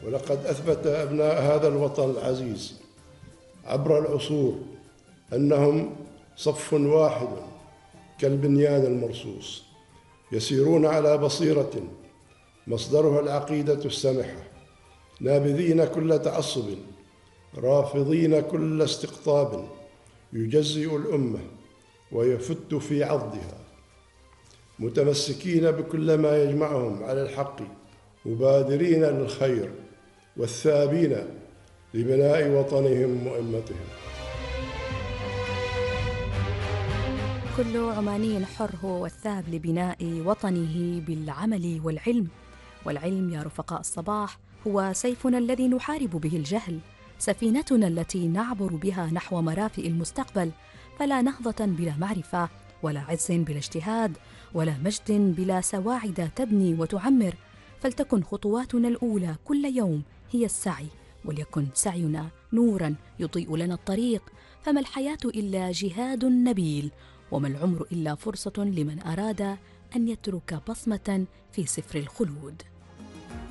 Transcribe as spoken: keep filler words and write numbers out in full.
ولقد أثبت أبناء هذا الوطن العزيز عبر العصور أنهم صف واحد كالبنيان المرصوص، يسيرون على بصيرة مصدرها العقيدة السمحة، نابذين كل تعصب، رافضين كل استقطاب يجزئ الأمة ويفت في عضدها، متمسكين بكل ما يجمعهم على الحق، مبادرين للخير والثابين لبناء وطنهم وأمتهم. كل عماني حر هو والثاب لبناء وطنه بالعمل والعلم. والعلم يا رفقاء الصباح هو سيفنا الذي نحارب به الجهل، سفينتنا التي نعبر بها نحو مرافئ المستقبل. فلا نهضة بلا معرفة، ولا عز بلا اجتهاد، ولا مجد بلا سواعد تبني وتعمر. فلتكن خطواتنا الأولى كل يوم هي السعي، وليكن سعينا نوراً يضيء لنا الطريق. فما الحياة إلا جهاد نبيل، وما العمر إلا فرصة لمن أراد أن يترك بصمة في سفر الخلود.